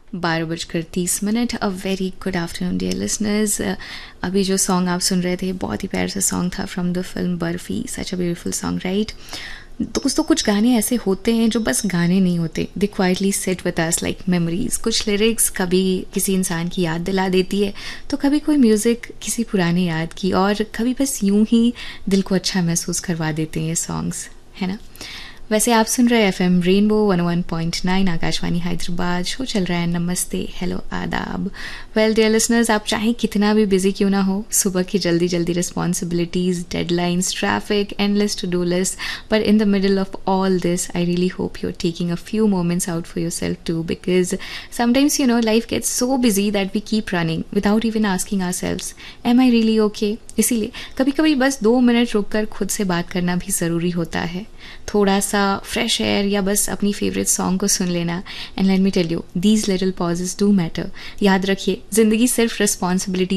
12:30 a very good afternoon dear listeners. अभी जो song आप सुन रहे थे बहुत ही प्यारा सा सॉन्ग था from the film barfi. Such a beautiful song, right? दोस्तों, कुछ गाने ऐसे होते हैं जो बस गाने नहीं होते, दे quietly sit with us like memories. कुछ लिरिक्स कभी किसी इंसान की याद दिला देती है, तो कभी कोई म्यूज़िक किसी पुरानी याद की, और कभी बस यूं ही दिल को अच्छा महसूस करवा देते हैं ये सॉन्ग्स, है ना? वैसे आप सुन रहे हैं FM rainbow 101.9 Akashvani Hyderabad. Show चल रहा है नमस्ते हेलो आदाब। वेल डियर लिसनर्स, आप चाहे कितना भी बिजी क्यों ना हो, सुबह की जल्दी जल्दी responsibilities, deadlines, traffic, endless to do list, but in the middle of all this I really hope you are taking a few moments out for your self to, because sometimes life gets so busy that we keep running without even asking ourselves M I really okay. इसीलिए कभी कभी बस 2 minute रुककर खुद से बात करना भी ज़रूरी होता है। थोड़ा सा फ्रेश एयर या बस अपनी फेवरेट सॉन्ग को सुन लेना। And let me tell you, these little pauses do matter. याद रखिए, जिंदगी सिर्फ रिस्पॉन्सिबिलिटी